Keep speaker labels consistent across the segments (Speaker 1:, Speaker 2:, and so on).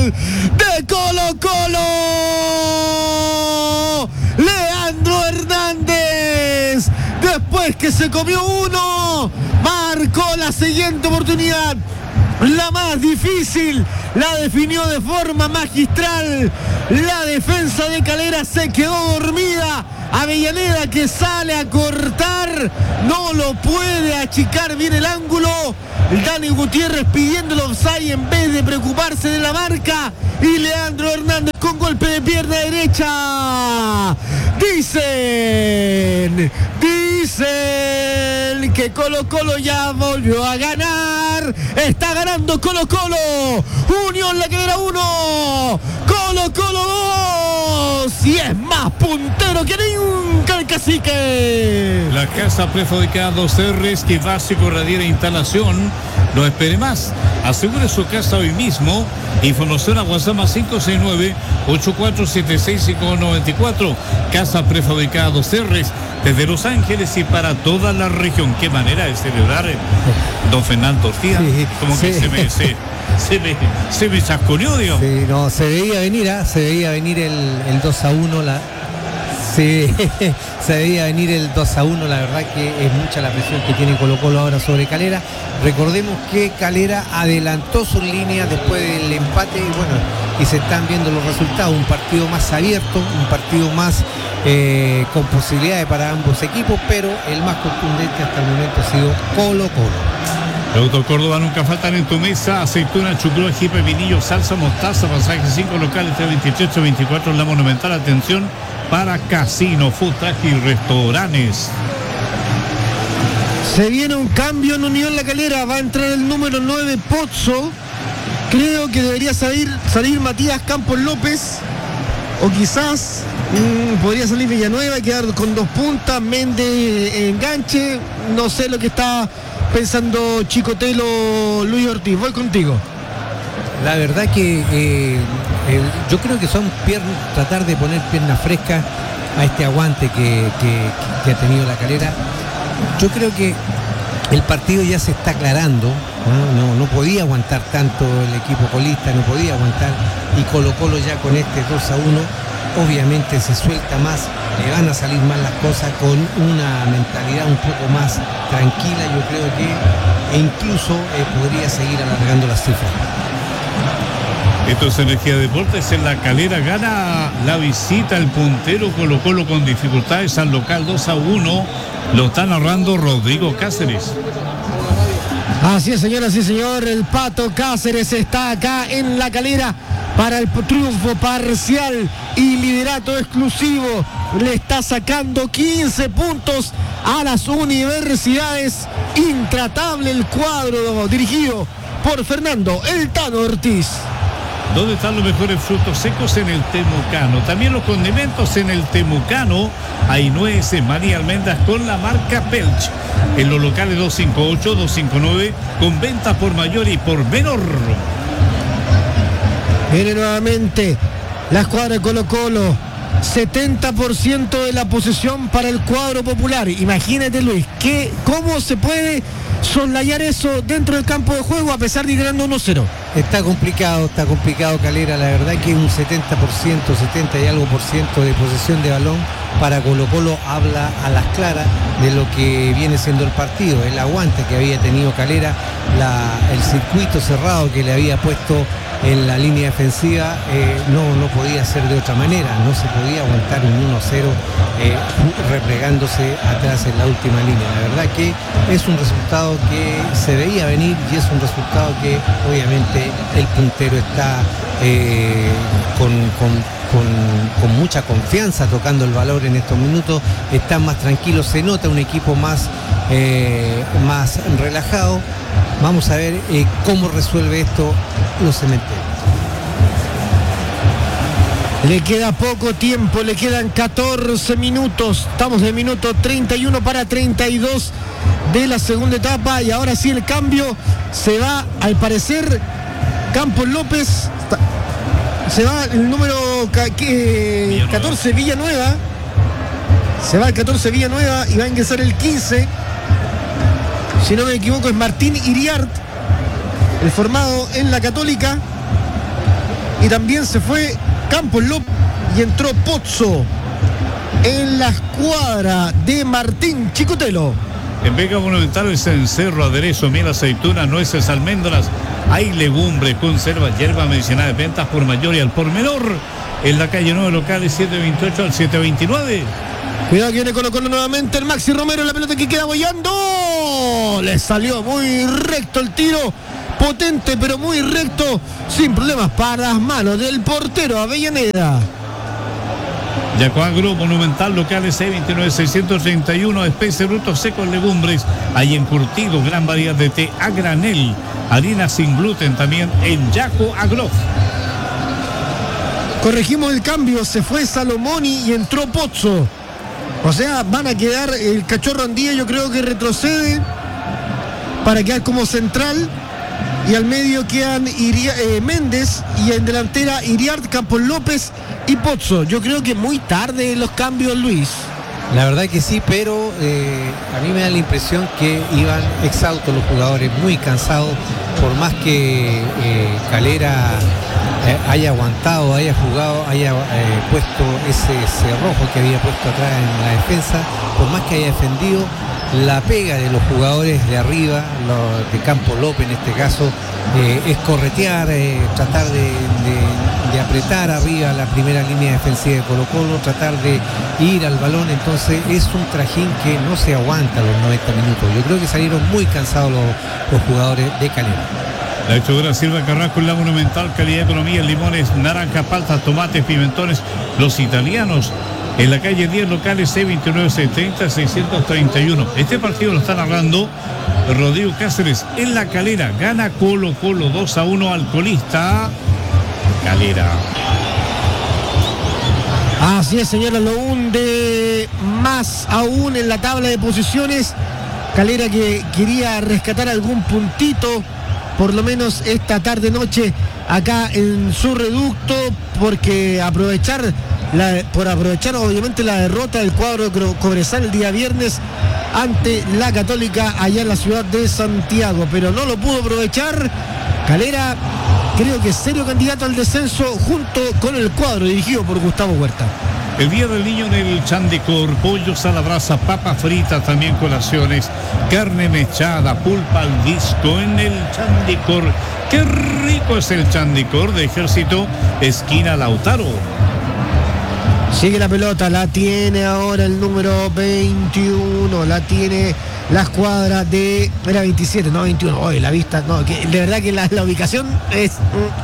Speaker 1: gol de Colo-Colo. Leandro Hernández, después que se comió uno, marcó la siguiente oportunidad, la más difícil, la definió de forma magistral. La defensa de Calera se quedó dormida. Avellaneda, que sale a cortar, no lo puede achicar bien el ángulo. Dani Gutiérrez pidiendo el offside en vez de preocuparse de la marca. Y Leandro Hernández con golpe de pierna derecha. Dicen que Colo-Colo ya volvió a ganar. Está ganando Colo-Colo. Unión La Calera 1, Colo-Colo 2. Y es más puntero que nunca el Cacique.
Speaker 2: La casa prefabricada Dos R's, que básico radiera instalación. No espere más. Asegure su casa hoy mismo. Información a WhatsApp más 569-8476-594. Casa prefabricada Dos R's, desde Los Ángeles y para toda la región. Qué manera de celebrar, don Fernando Ortiz. Sí, como que
Speaker 3: sí.
Speaker 2: se me chasconeó, digo.
Speaker 3: Sí, no, se veía venir, el 2-1. Sí, se veía venir el 2-1. La verdad que es mucha la presión que tiene Colo-Colo ahora sobre Calera. Recordemos que Calera adelantó sus líneas después del empate y se están viendo los resultados. Un partido más abierto, un partido más con posibilidades para ambos equipos, pero el más contundente hasta el momento ha sido Colo-Colo.
Speaker 2: Productos Córdoba nunca faltan en tu mesa. Aceituna, chucrú, ají, pepinillo, salsa, mostaza, pasaje 5 locales 328-24 en la Monumental. Atención para casino, food truck y restaurantes.
Speaker 1: Se viene un cambio en Unión La Calera. Va a entrar el número 9, Pozzo. Creo que debería salir Matías Campos López. O quizás podría salir Villanueva y quedar con dos puntas. Méndez enganche. No sé lo que está pensando Chicotelo, Luis Ortiz. Voy contigo.
Speaker 3: La verdad que yo creo que son tratar de poner piernas frescas a este aguante que ha tenido La Calera. Yo creo que el partido ya se está aclarando, no podía aguantar tanto el equipo colista, no podía aguantar, y Colo-Colo ya con este 2-1 obviamente se suelta más, le van a salir más las cosas con una mentalidad un poco más tranquila. Yo creo que incluso podría seguir alargando las cifras.
Speaker 2: Esto es Energía Deportes. En La Calera gana la visita el puntero Colo-Colo con dificultades al local 2-1. Lo está narrando Rodrigo Cáceres.
Speaker 1: Así es, señora, sí, señor. El Pato Cáceres está acá en La Calera para el triunfo parcial y liderato exclusivo. Le está sacando 15 puntos a las Universidades. Intratable el cuadro dirigido por Fernando El Tano Ortiz.
Speaker 2: ¿Dónde están los mejores frutos secos? En el Temucano. También los condimentos en el Temucano. Hay nueces, maní y almendras con la marca Pelch. En los locales 258, 259, con ventas por mayor y por menor.
Speaker 1: Viene nuevamente la escuadra de Colo-Colo. 70% de la posesión para el cuadro popular. Imagínate, Luis, ¿cómo se puede soslayar eso dentro del campo de juego a pesar de ir ganando 1-0?
Speaker 3: Está complicado Calera. La verdad que un 70%, 70 y algo por ciento de posesión de balón para Colo-Colo habla a las claras de lo que viene siendo el partido, el aguante que había tenido Calera, el circuito cerrado que le había puesto en la línea defensiva. No podía ser de otra manera, no se podía aguantar un 1-0 replegándose atrás en la última línea. La verdad que es un resultado que se veía venir y es un resultado que obviamente el puntero está con mucha confianza tocando el balón en estos minutos. Están más tranquilos, se nota un equipo más relajado. Vamos a ver cómo resuelve esto los cementerios.
Speaker 1: Le queda poco tiempo, le quedan 14 minutos. Estamos en minuto 31 para 32 de la segunda etapa. Y ahora sí el cambio. Se va, al parecer, Campos López. Se va el número 14 Villanueva. Se va el 14 Villanueva y va a ingresar el 15. Si no me equivoco es Martín Iriart, el formado en la Católica. y también se fue Campos López y entró Pozzo en la escuadra de Martín Chicotelo.
Speaker 2: En Vega Monumental el cencerro, aderezo, miel, aceituna, nueces, almendras. Hay legumbres, conservas, hierbas medicinales, ventas por mayor y al por menor. En la calle 9, locales 728 al 729.
Speaker 1: Cuidado que viene Colo-Colo nuevamente el Maxi Romero, la pelota que queda boyando. Le salió muy recto el tiro, potente pero muy recto, sin problemas para las manos del portero Avellaneda.
Speaker 2: Yacoagro Monumental, locales 629-631, especies, frutos secos, legumbres. Hay encurtido, gran variedad de té a granel, harina sin gluten también en Yacoagro.
Speaker 1: Corregimos el cambio, se fue Salomoni y entró Pozzo. O sea, van a quedar el Cachorro Andía, yo creo que retrocede para quedar como central. Y al medio quedan Méndez y en delantera Iriart, Campos López y Pozzo. Yo creo que muy tarde los cambios, Luis.
Speaker 3: La verdad que sí, pero a mí me da la impresión que iban exhaustos los jugadores, muy cansados, por más que Calera haya aguantado, haya jugado, haya puesto ese cerrojo que había puesto atrás en la defensa, por más que haya defendido, la pega de los jugadores de arriba, de Campos López en este caso, es corretear, tratar de apretar arriba la primera línea defensiva de Colo-Colo, tratar de ir al balón. Entonces es un trajín que no se aguanta los 90 minutos. Yo creo que salieron muy cansados los jugadores de Calera.
Speaker 2: La hechura Silva Carrasco en la Monumental, calidad de economía, limones, naranja, paltas, tomates, pimentones, los italianos. En la calle 10, locales C2970-631. Este partido lo está narrando Rodrigo Cáceres. En la Calera gana Colo-Colo 2-1 al colista Calera.
Speaker 1: Así es, señora, lo hunde más aún en la tabla de posiciones. Calera que quería rescatar algún puntito, por lo menos esta tarde-noche, acá en su reducto, porque por aprovechar obviamente la derrota del cuadro de Cobresal el día viernes ante la Católica allá en la ciudad de Santiago, pero no lo pudo aprovechar. Calera, creo que es serio candidato al descenso junto con el cuadro dirigido por Gustavo Huerta.
Speaker 2: El día del niño en el Chandicor, pollos a la brasa, papas fritas, también colaciones, carne mechada, pulpa al disco en el Chandicor. Qué rico es el Chandicor de Ejército, esquina Lautaro.
Speaker 1: Sigue la pelota, la tiene ahora el número 21, la tiene la escuadra de... Era 27, no 21, hoy la vista, no, que de verdad que la ubicación es...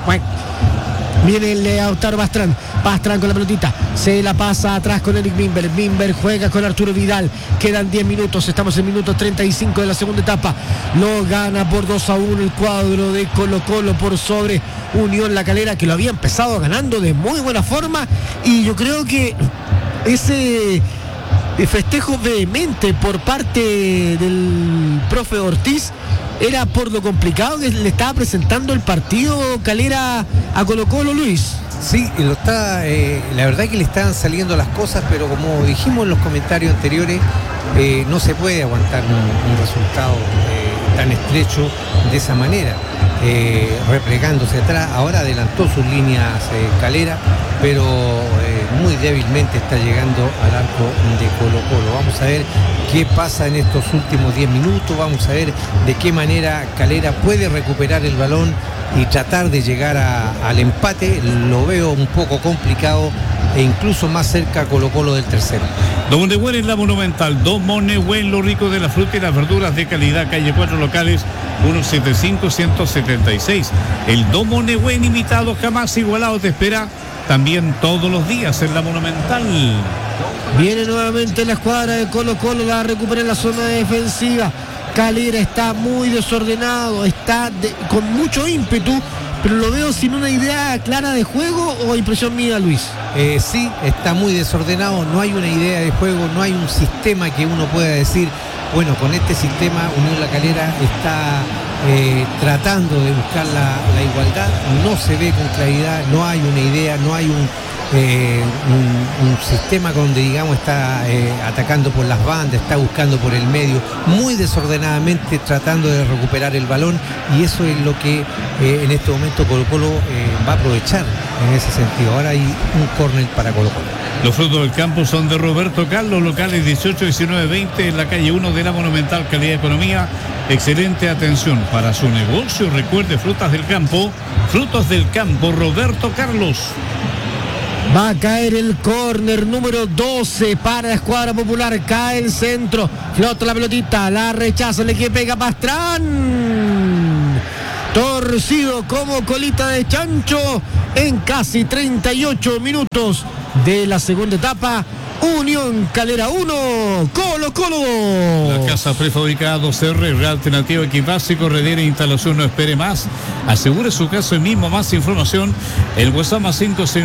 Speaker 1: Viene el Lautaro Pastrán con la pelotita, se la pasa atrás con Eric Mimber juega con Arturo Vidal, quedan 10 minutos, estamos en minuto 35 de la segunda etapa, lo gana por 2-1 el cuadro de Colo-Colo por sobre Unión La Calera, que lo había empezado ganando de muy buena forma, y yo creo que ese festejo vehemente por parte del profe Ortiz era por lo complicado que le estaba presentando el partido Calera a Colo-Colo, Luis.
Speaker 3: Sí, lo está, la verdad que le están saliendo las cosas, pero como dijimos en los comentarios anteriores, no se puede aguantar un resultado tan estrecho de esa manera, replegándose atrás. Ahora adelantó sus líneas Calera, pero muy débilmente está llegando al arco de Colo-Colo. Vamos a ver qué pasa en estos últimos 10 minutos, vamos a ver de qué manera Calera puede recuperar el balón y tratar de llegar al empate. Lo veo un poco complicado e incluso más cerca a Colo-Colo del tercero.
Speaker 2: Domonehuen en la Monumental, Domonehuen, lo rico de la fruta y las verduras de calidad, calle 4, locales 175-176. El Domonehuen imitado, jamás igualado, te espera también todos los días en la Monumental.
Speaker 1: Viene nuevamente la escuadra de Colo-Colo, la recupera en la zona defensiva. Calera está muy desordenado, está con mucho ímpetu, pero lo veo sin una idea clara de juego, ¿o impresión mía, Luis?
Speaker 3: Sí, está muy desordenado, no hay una idea de juego, no hay un sistema que uno pueda decir, bueno, con este sistema Unión La Calera está tratando de buscar la igualdad, no se ve con claridad, no hay una idea, no hay un sistema donde, digamos, está atacando por las bandas, está buscando por el medio, muy desordenadamente tratando de recuperar el balón, y eso es lo que en este momento Colo-Colo va a aprovechar en ese sentido. Ahora hay un córner para Colo-Colo.
Speaker 2: Los frutos del campo son de Roberto Carlos, locales 18, 19, 20 en la calle 1 de la Monumental, calidad de economía, excelente atención para su negocio. Recuerde, frutos del campo, Roberto Carlos.
Speaker 1: Va a caer el córner número 12 para la escuadra popular. Cae el centro, flota la pelotita, la rechaza, le que pega Pastrán. Torcido como colita de chancho en casi 38 minutos de la segunda etapa. Unión Calera 1, Colo-Colo.
Speaker 2: La casa prefabricada CR, alternativa equipase, corredera, instalación, no espere más. Asegure su caso hoy mismo. Más información, el WhatsApp más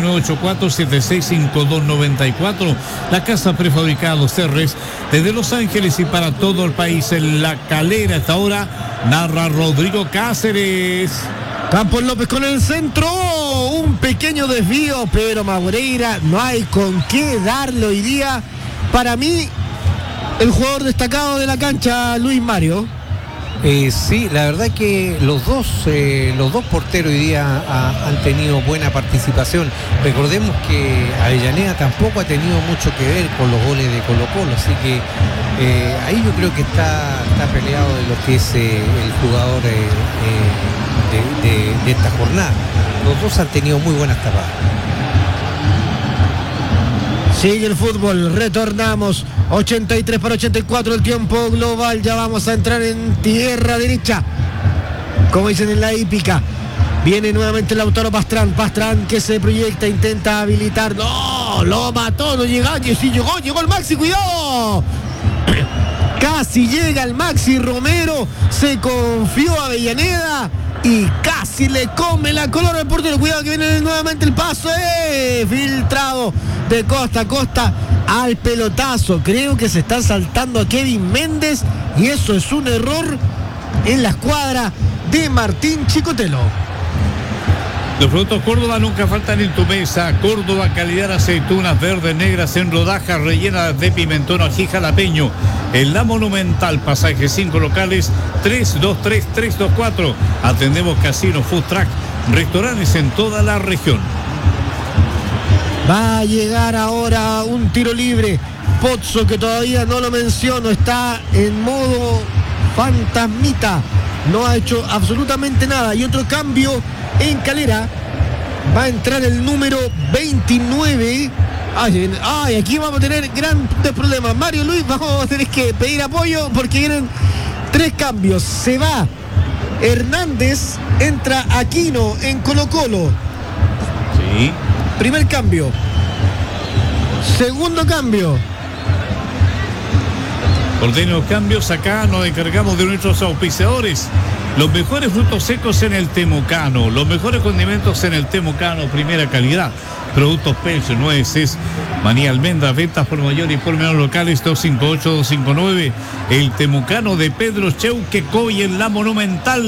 Speaker 2: 56984-765294. La casa prefabricada CR, desde Los Ángeles y para todo el país. En La Calera, hasta ahora, narra Rodrigo Cáceres.
Speaker 1: Campos López con el centro, un pequeño desvío, pero Madureira no hay con qué darle hoy día. Para mí, el jugador destacado de la cancha, Luis Mario.
Speaker 3: Sí, la verdad que los dos porteros hoy día han tenido buena participación. Recordemos que Avellaneda tampoco ha tenido mucho que ver con los goles de Colo-Colo, así que ahí yo creo que está peleado de lo que es el jugador de esta jornada. Los dos han tenido muy buenas tapadas.
Speaker 1: Sigue el fútbol, retornamos. 83-84 el tiempo global. Ya vamos a entrar en tierra derecha, como dicen en la hípica. Viene nuevamente Lautaro Pastrán que se proyecta, intenta habilitar. No, lo mató, no llegó. Sí, llegó el Maxi, cuidado. Casi llega el Maxi Romero, se confió a Avellaneda y casi le come la color al portero. Cuidado que viene nuevamente el paso, filtrado de costa a costa al pelotazo. Creo que se están saltando a Kevin Méndez y eso es un error en la escuadra de Martín Chicotelo.
Speaker 2: Los productos Córdoba nunca faltan en tu mesa. Córdoba, calidad, aceitunas verdes, negras en rodajas, rellenas de pimentón, ají jalapeño. En la Monumental, pasaje 5, locales 323-324. Atendemos casino, food truck, restaurantes en toda la región.
Speaker 1: Va a llegar ahora un tiro libre. Pozzo, que todavía no lo menciono, está en modo fantasmita. No ha hecho absolutamente nada. Y otro cambio en Calera. Va a entrar el número 29. Ay, aquí vamos a tener grandes problemas. Mario, Luis, vamos a tener que pedir apoyo porque vienen 3 cambios. Se va Hernández, entra Aquino en Colo-Colo.
Speaker 2: Sí.
Speaker 1: Primer cambio. Segundo cambio.
Speaker 2: Ordeno los cambios. Acá nos encargamos de nuestros auspiciadores. Los mejores frutos secos en el Temucano, los mejores condimentos en el Temucano, primera calidad. Productos Pelch, nueces, maní, almendras, ventas por mayor y por menor locales 258-259. El Temucano de Pedro Cheuquecoy en la Monumental.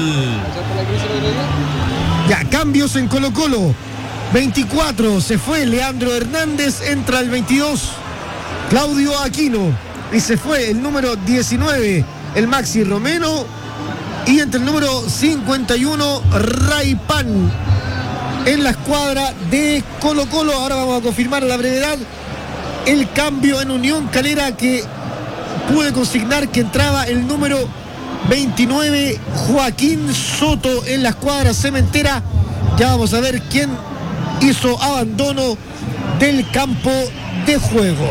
Speaker 1: Ya, cambios en Colo-Colo. 24, se fue Leandro Hernández, entra el 22, Claudio Aquino. Y se fue el número 19, el Maxi Romero. Y entre el número 51, Raipan en la escuadra de Colo-Colo. Ahora vamos a confirmar a la brevedad el cambio en Unión Calera, que pude consignar que entraba el número 29, Joaquín Soto en la escuadra cementera. Ya vamos a ver quién hizo abandono del campo de juego.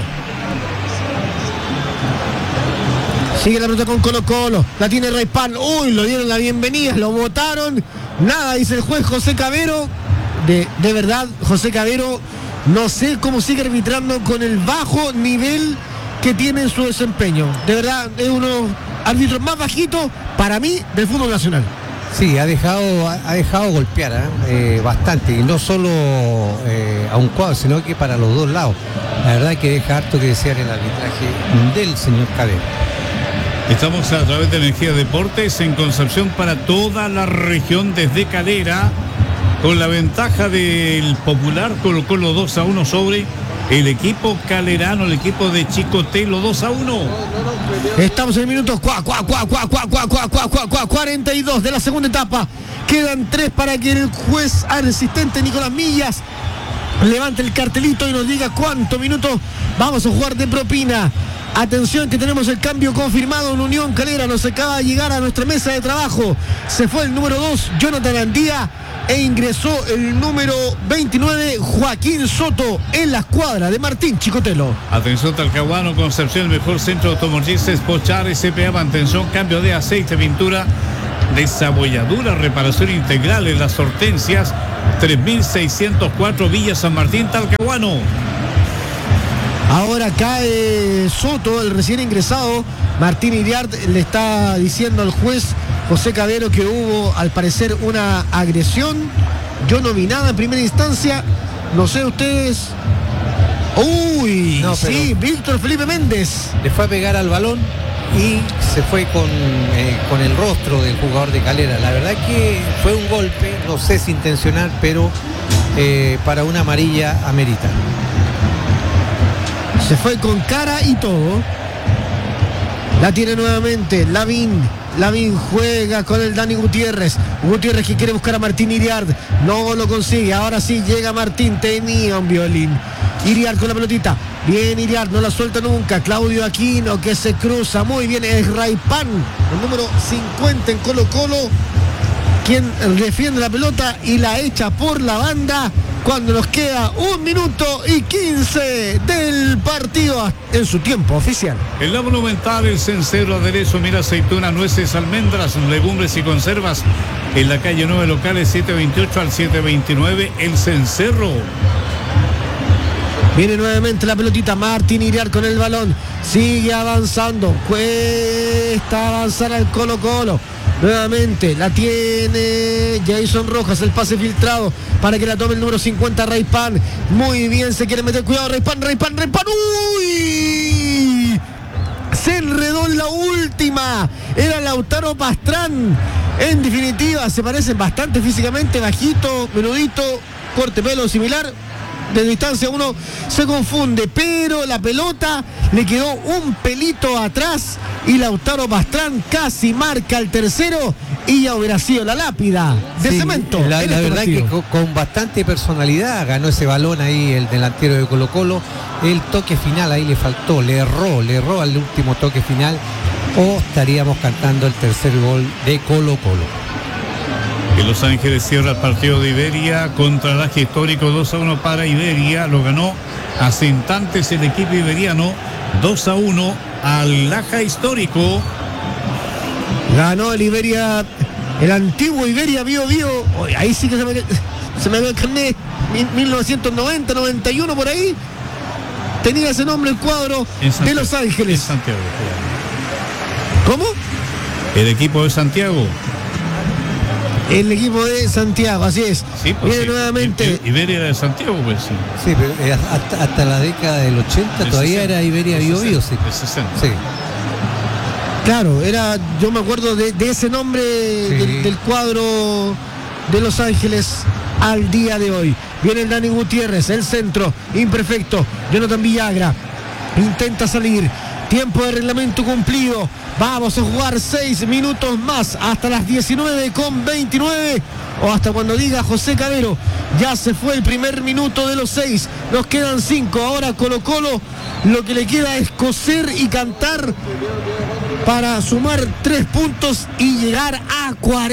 Speaker 1: Sigue la pelota con Colo-Colo, la tiene Raipan. Uy, lo dieron la bienvenida, lo botaron. Nada, dice el juez José Cabero. De verdad, José Cabero, no sé cómo sigue arbitrando con el bajo nivel que tiene en su desempeño. De verdad, es uno de los árbitros más bajitos para mí del fútbol nacional.
Speaker 3: Sí, ha dejado golpear bastante, y no solo a un cuadro, sino que para los dos lados. La verdad que deja harto que desear el arbitraje del señor Cabero.
Speaker 2: Estamos a través de Energía Deportes en Concepción para toda la región, desde Calera, con la ventaja del Popular, colocó los 2-1 sobre el equipo calerano, el equipo de Chicotelo, 2-1.
Speaker 1: Estamos en el minuto 42 de la segunda etapa. Quedan 3 para que el juez asistente Nicolás Millas levante el cartelito y nos diga cuántos minutos vamos a jugar de propina. Atención que tenemos el cambio confirmado en Unión Calera. Nos acaba de llegar a nuestra mesa de trabajo. Se fue el número 2, Jonathan Andía, e ingresó el número 29, Joaquín Soto, en la escuadra de Martín Chicotelo.
Speaker 2: Atención Talcahuano, Concepción, el mejor centro automotrices, Pochar, SPA, mantención, cambio de aceite, pintura, desabolladura, reparación integral en las Hortensias, 3604 Villa San Martín, Talcahuano.
Speaker 1: Ahora cae Soto, el recién ingresado. Martín Iriart le está diciendo al juez José Cabero que hubo al parecer una agresión. Yo no vi nada en primera instancia. No sé ustedes. Uy, no, sí, Víctor Felipe Méndez.
Speaker 3: Le fue a pegar al balón y se fue con el rostro del jugador de Calera. La verdad que fue un golpe, no sé si intencional, pero para una amarilla amerita.
Speaker 1: Se fue con cara y todo. La tiene nuevamente Lavín juega con el Dani Gutiérrez que quiere buscar a Martín Iriart. No lo consigue. Ahora sí llega Martín. Tenía un violín. Iriart con la pelotita. Bien Iriart, no la suelta nunca. Claudio Aquino que se cruza. Muy bien, es Raipan, el número 50 en Colo-Colo, quien defiende la pelota y la echa por la banda cuando nos queda 1 minuto y 15 del partido en su tiempo oficial.
Speaker 2: En la Monumental, el Cencerro, aderezo, mira, aceituna, nueces, almendras, legumbres y conservas. En la calle 9, locales 728 al 729, el Cencerro.
Speaker 1: Viene nuevamente la pelotita, Martín Iriart con el balón. Sigue avanzando. Cuesta avanzar al Colo-Colo. Nuevamente la tiene Jason Rojas, el pase filtrado para que la tome el número 50, Raipan. Muy bien, se quiere meter, cuidado, Raipan. ¡Uy! Se enredó en la última. Era Lautaro Pastrán. En definitiva, se parecen bastante físicamente, bajito, menudito, corte pelo similar. De distancia uno se confunde, pero la pelota le quedó un pelito atrás y Lautaro Pastrán casi marca el tercero y ya hubiera sido la lápida de cemento.
Speaker 3: La verdad que con bastante personalidad ganó ese balón ahí el delantero de Colo-Colo. El toque final ahí le faltó, le erró al último toque final, o estaríamos cantando el tercer gol de Colo-Colo.
Speaker 2: En Los Ángeles cierra el partido de Iberia contra Laje Histórico, 2-1 para Iberia. Lo ganó hace instantes el equipo iberiano, 2-1 al Laja Histórico.
Speaker 1: Ganó el Iberia, el antiguo Iberia Bio. Ahí sí que se me ve el carnet, 1990, 91 por ahí. Tenía ese nombre el cuadro de Los Ángeles.
Speaker 2: Santiago.
Speaker 1: ¿Cómo?
Speaker 2: El equipo de Santiago.
Speaker 1: El equipo de Santiago, así es.
Speaker 2: Sí, pues
Speaker 1: viene nuevamente.
Speaker 2: Iberia era de Santiago, pues sí.
Speaker 3: Sí, pero hasta la década del 80 todavía 60, era Iberia Bio, sí.
Speaker 2: Sí.
Speaker 1: Claro, yo me acuerdo de ese nombre, sí, del cuadro de Los Ángeles al día de hoy. Viene el Dani Gutiérrez, el centro, imperfecto. Jonathan Villagra intenta salir. Tiempo de reglamento cumplido. Vamos a jugar 6 minutos más hasta las 19:29 o hasta cuando diga José Cabero. Ya se fue el primer minuto de los 6. Nos quedan 5. Ahora Colo-Colo lo que le queda es coser y cantar para sumar 3 puntos y llegar a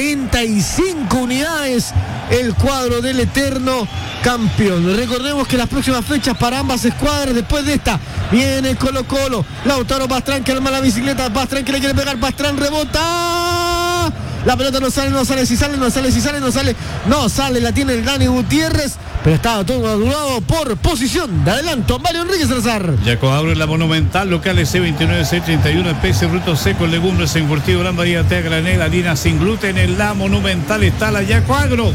Speaker 1: 45 unidades el cuadro del eterno campeón. Recordemos que las próximas fechas para ambas escuadras, después de esta, viene Colo-Colo. Lautaro Pastrán que arma la bicicleta. Pastrán que le quiere pegar. Pastrán rebota. La pelota no sale. No sale, la tiene el Dani Gutiérrez. Pero estaba todo madurado por posición de adelanto. Mario Enríquez Salazar.
Speaker 2: Yaco abre la Monumental, locales C29, C31, especies, frutos secos, legumbres, encurtido, gran variedad de granel, harina sin gluten. En la Monumental está la Yaco Agro.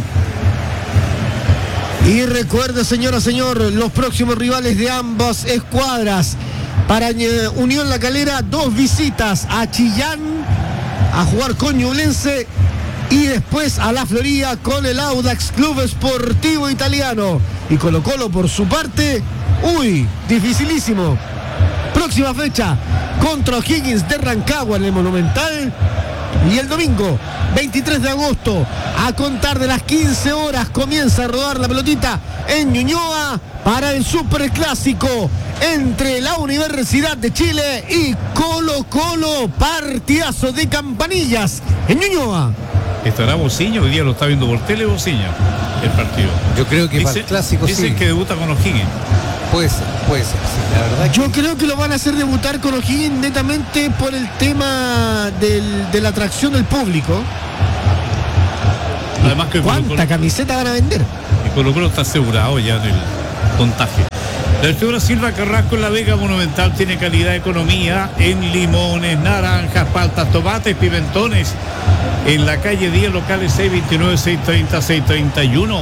Speaker 1: Y recuerde, señor, los próximos rivales de ambas escuadras. Para Unión La Calera, 2 visitas a Chillán a jugar con Ñublense y después a la Florida con el Audax Club Sportivo Italiano. Y Colo-Colo por su parte, dificilísimo. Próxima fecha contra O'Higgins de Rancagua en el Monumental. Y el domingo 23 de agosto, a contar de las 15 horas, comienza a rodar la pelotita en Ñuñoa para el superclásico entre la Universidad de Chile y Colo-Colo. Partidazo de campanillas en Ñuñoa.
Speaker 2: Estará Bociña, hoy día lo está viendo por tele Bociña, el partido.
Speaker 3: Yo creo que para el clásico
Speaker 2: dicen
Speaker 3: sí.
Speaker 2: que debuta con O'Higgins.
Speaker 3: Puede ser, sí, la verdad.
Speaker 1: Yo creo que lo van a hacer debutar con O'Higgins netamente por el tema de la atracción del público.
Speaker 2: Además que
Speaker 1: ¿Cuánta camiseta van a vender?
Speaker 2: Y Colo-Colo está asegurado ya del contagio. La Arturo Silva Carrasco en la Vega Monumental tiene calidad de economía en limones, naranjas, paltas, tomates, pimentones. En la calle 10, locales 629, 630, 631.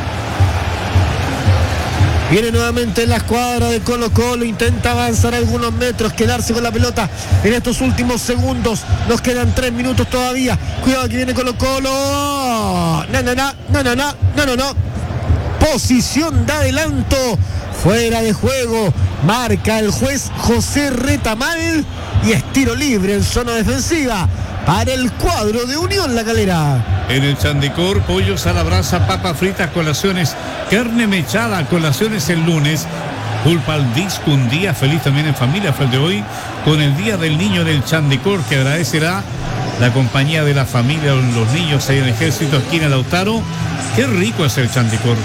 Speaker 1: Viene nuevamente en la escuadra de Colo-Colo, intenta avanzar algunos metros, quedarse con la pelota en estos últimos segundos. Nos quedan 3 minutos todavía. Cuidado que viene Colo-Colo. No. Posición de adelanto. Fuera de juego. Marca el juez José Retamal. Y es tiro libre en zona defensiva para el cuadro de Unión La Calera.
Speaker 2: En el Chandicor, pollos a la brasa, papas fritas, colaciones, carne mechada, colaciones el lunes. Culpa al disco, un día feliz también en familia, fue el de hoy, con el Día del Niño en el Chandicor, que agradecerá la compañía de la familia, los niños ahí en el Ejército, esquina Lautaro. Qué rico es el Chandicor.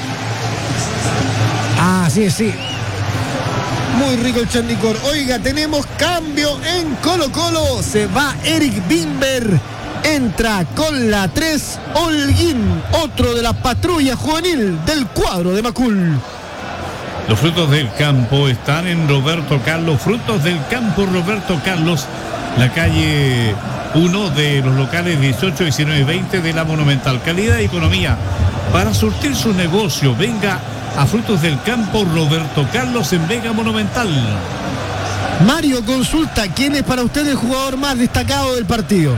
Speaker 1: Ah, sí. Muy rico el Chandicor. Oiga, tenemos cambio en Colo-Colo. Se va Eric Bimber. Entra con la 3 Holguín, otro de la patrulla juvenil del cuadro de Macul.
Speaker 2: Los frutos del campo están en Roberto Carlos. Frutos del campo Roberto Carlos. La calle 1 de los locales 18, 19 y 20 de la Monumental. Calidad y economía. Para surtir su negocio, venga a Frutos del Campo Roberto Carlos en Vega Monumental.
Speaker 1: Mario consulta, ¿quién es para usted el jugador más destacado del partido?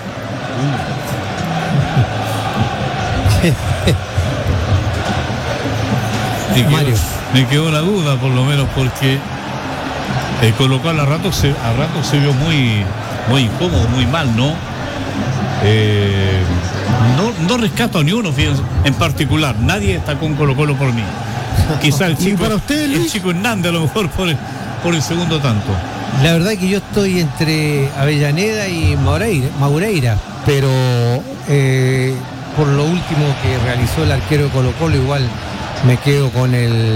Speaker 3: Mario.
Speaker 2: Me quedó la duda, por lo menos, porque Colo-Colo a rato se vio muy incómodo, muy mal, ¿no? No rescato a ni uno, fíjense, en particular. Nadie está con Colo-Colo por mí. Quizá el chico,
Speaker 1: para usted, Luis?
Speaker 2: el chico Hernández a lo mejor por el segundo tanto.
Speaker 3: La verdad que yo estoy entre Avellaneda y Maureira, pero por lo último que realizó el arquero de Colo-Colo, igual me quedo con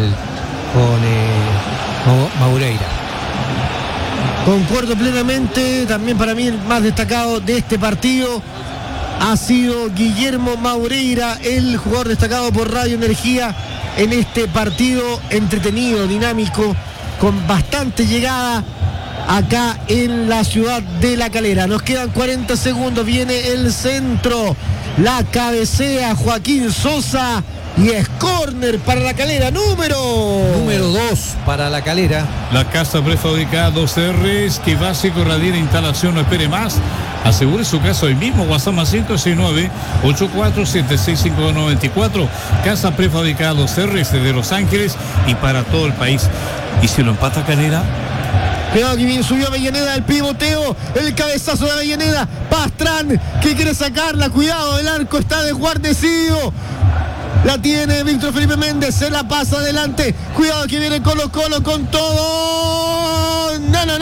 Speaker 3: Maureira.
Speaker 1: Concuerdo plenamente. También para mí el más destacado de este partido ha sido Guillermo Maureira, el jugador destacado por Radio Energía en este partido entretenido, dinámico, con bastante llegada acá en la ciudad de La Calera. Nos quedan 40 segundos, viene el centro, la cabecea Joaquín Sosa y es córner para La Calera, número
Speaker 3: 2 para La Calera.
Speaker 2: La casa prefabricada 2R, que básico, radiera, instalación, no espere más. Asegure su casa hoy mismo. WhatsApp más 569-84765294. Casa prefabricada 2R de Los Ángeles y para todo el país. Y si lo empata Calera.
Speaker 1: Cuidado que bien subió Avellaneda, el pivoteo, el cabezazo de Avellaneda. Pastrán que quiere sacarla. Cuidado, el arco está desguarnecido. La tiene Víctor Felipe Méndez, se la pasa adelante. Cuidado que viene Colo-Colo con todo.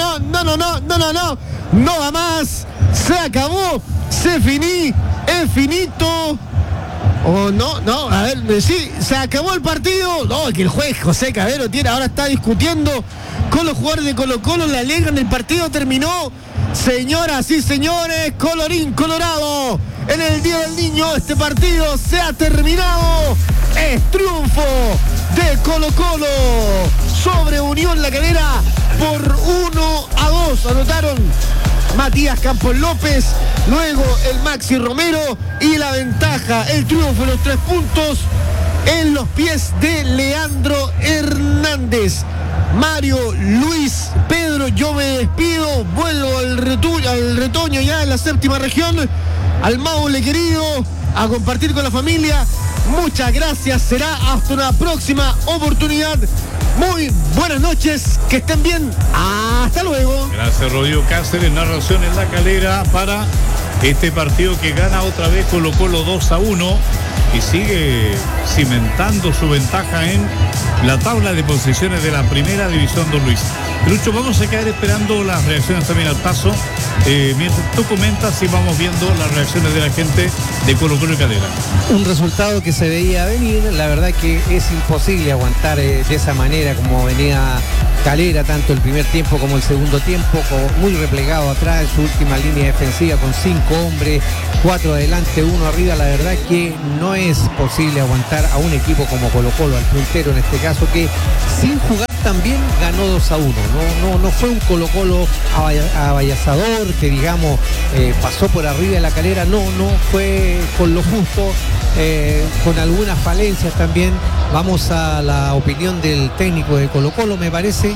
Speaker 1: No va más. Se acabó. Es finito. O no, a ver, sí, se acabó el partido. No, que el juez José Cabero ahora está discutiendo con los jugadores de Colo-Colo, le alegran el partido, terminó. Señoras y señores, colorín colorado, en el Día del Niño este partido se ha terminado. Es triunfo de Colo-Colo sobre Unión La Calera por 1-2. Anotaron Matías Campos López, luego el Maxi Romero y la ventaja, el triunfo de los 3 puntos en los pies de Leandro Hernández. Mario, Luis, Pedro, yo me despido, vuelvo al retoño ya en la séptima región al Maule querido, a compartir con la familia. Muchas gracias, será hasta una próxima oportunidad. Muy buenas noches, que estén bien, hasta luego.
Speaker 2: Gracias, Rodrigo Cáceres, narración en La Calera para este partido que gana otra vez Colo-Colo 2-1 y sigue cimentando su ventaja en la tabla de posiciones de la primera división, don Luis. Lucho, vamos a quedar esperando las reacciones también al paso. Mientras tú comentas y vamos viendo las reacciones de la gente de Colo-Colo y Calera.
Speaker 3: Un resultado que se veía venir, la verdad que es imposible aguantar de esa manera como venía Calera, tanto el primer tiempo como el segundo tiempo, muy replegado atrás en su última línea defensiva con 5 hombres, 4 adelante, 1 arriba. La verdad que no es posible aguantar a un equipo como Colo-Colo, al puntero en este caso, que sin jugar también ganó 2-1. No fue un Colo-Colo avallazador que digamos pasó por arriba de la Calera, no fue con lo justo, con algunas falencias también. Vamos a la opinión del técnico de Colo-Colo, me parece.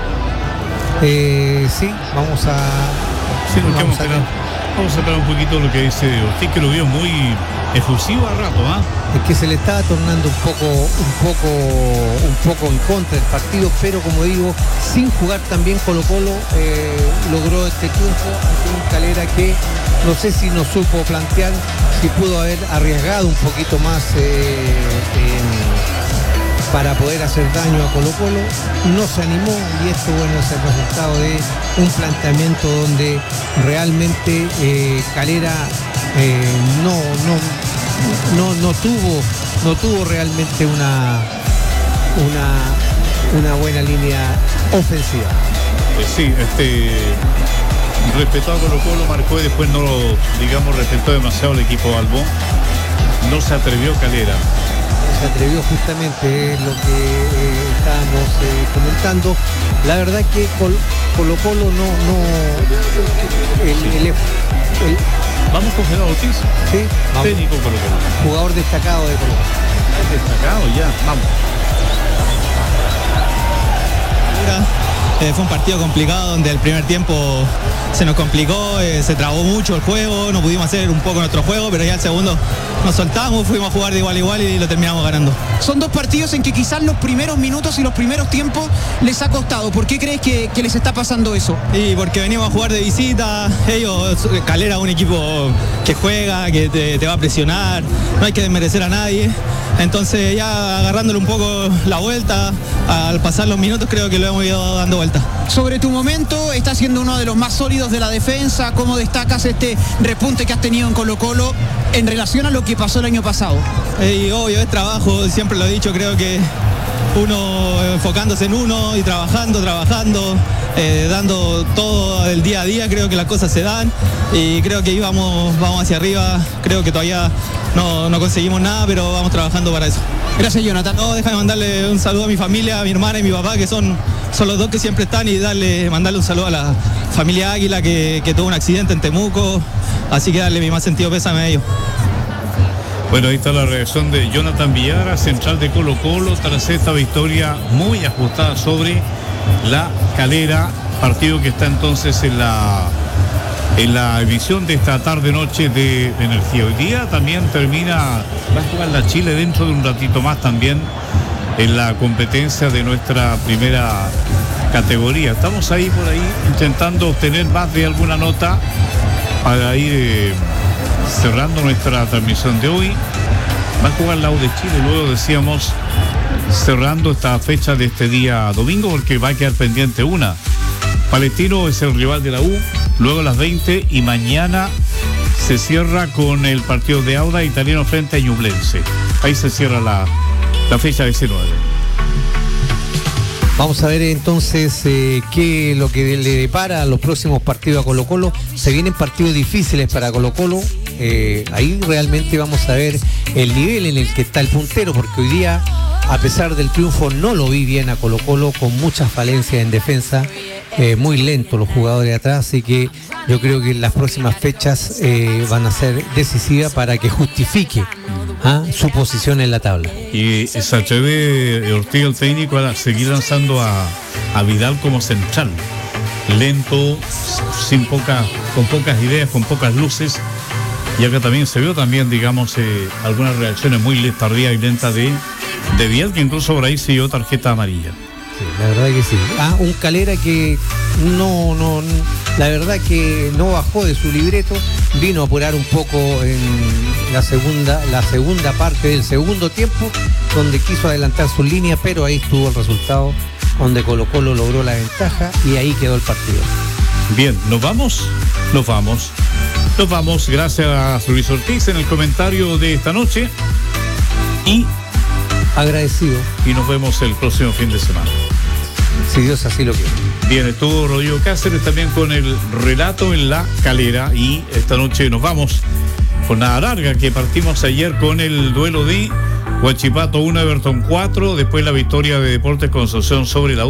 Speaker 3: Sí, vamos a...
Speaker 2: Sí, vamos a esperar un poquito lo que dice Ortiz, que lo vio muy efusivo a rato, ¿ah?
Speaker 3: Es que se le estaba tornando un poco en contra del partido, pero como digo, sin jugar también Colo-Colo logró este triunfo ante un Calera que no sé si no supo plantear, si pudo haber arriesgado un poquito más para poder hacer daño a Colo-Colo, no se animó, y esto bueno es el resultado de un planteamiento donde realmente Calera no tuvo realmente una buena línea ofensiva.
Speaker 2: Sí, respetó a Colo-Colo, marcó y después no lo, digamos, respetó demasiado el equipo Albo. No se atrevió Calera.
Speaker 3: Se atrevió justamente, lo que estábamos comentando. La verdad que Colo-Colo
Speaker 2: Vamos con Gerardo Ortiz.
Speaker 3: Sí, vamos.
Speaker 2: Técnico Colo-Colo.
Speaker 3: Jugador destacado de Colo-Colo.
Speaker 2: Destacado ya, vamos.
Speaker 4: Fue un partido complicado donde el primer tiempo se nos complicó, se trabó mucho el juego, no pudimos hacer un poco nuestro juego, pero ya el segundo nos soltamos, fuimos a jugar de igual a igual y lo terminamos ganando.
Speaker 5: Son dos partidos en que quizás los primeros minutos y los primeros tiempos les ha costado. ¿Por qué crees que les está pasando eso?
Speaker 4: Y porque venimos a jugar de visita, Calera es un equipo que juega, que te va a presionar, no hay que desmerecer a nadie. Entonces ya agarrándole un poco la vuelta, al pasar los minutos creo que lo hemos ido dando vuelta.
Speaker 5: Sobre tu momento, estás siendo uno de los más sólidos de la defensa. ¿Cómo destacas este repunte que has tenido en Colo-Colo en relación a lo que pasó el año pasado?
Speaker 4: Y obvio, es trabajo, siempre lo he dicho, creo que uno enfocándose en uno y trabajando, dando todo el día a día, creo que las cosas se dan y creo que vamos hacia arriba, creo que todavía no conseguimos nada, pero vamos trabajando para eso.
Speaker 5: Gracias, Jonathan.
Speaker 4: No, déjame mandarle un saludo a mi familia, a mi hermana y mi papá, que son los dos que siempre están, y mandarle un saludo a la familia Águila que tuvo un accidente en Temuco, así que darle mi más sentido pésame a ellos.
Speaker 2: Bueno, ahí está la reacción de Jonathan Villara, central de Colo-Colo, tras esta victoria muy ajustada sobre la Calera, partido que está entonces en la emisión de esta tarde-noche de Energía. Hoy día también va a jugar la Chile dentro de un ratito más también en la competencia de nuestra primera categoría. Estamos ahí por ahí intentando obtener más de alguna nota para ir cerrando nuestra transmisión de hoy. Va a jugar la U de Chile, luego decíamos cerrando esta fecha de este día domingo, porque va a quedar pendiente una. Palestino es el rival de la U, luego a las 20, y mañana se cierra con el partido de Audax Italiano frente a Ñublense. Ahí se cierra la fecha 19.
Speaker 3: Vamos a ver entonces qué lo que le depara a los próximos partidos a Colo-Colo. Se vienen partidos difíciles para Colo-Colo. Ahí realmente vamos a ver el nivel en el que está el puntero, porque hoy día, a pesar del triunfo, no lo vi bien a Colo-Colo, con muchas falencias en defensa, muy lento los jugadores de atrás, así que yo creo que las próximas fechas van a ser decisivas para que justifique su posición en la tabla.
Speaker 2: Y se atreve Ortiz, el técnico, a seguir lanzando a Vidal como central, lento, con pocas ideas, con pocas luces. Y acá también se vio digamos, algunas reacciones muy tardías y lentas de Vial, que incluso por ahí se dio tarjeta amarilla.
Speaker 3: Sí, la verdad que sí. Un Calera que la verdad que no bajó de su libreto, vino a apurar un poco en la segunda parte del segundo tiempo, donde quiso adelantar su línea, pero ahí estuvo el resultado, donde Colo-Colo logró la ventaja y ahí quedó el partido.
Speaker 2: Bien, nos vamos. Gracias a Luis Ortiz en el comentario de esta noche. Y
Speaker 3: agradecido.
Speaker 2: Y nos vemos el próximo fin de semana,
Speaker 3: si Dios así lo quiere.
Speaker 2: Bien, estuvo Rodrigo Cáceres también con el relato en La Calera. Y esta noche nos vamos con nada larga, que partimos ayer con el duelo de Huachipato 1, Everton 4, después la victoria de Deportes Concepción sobre la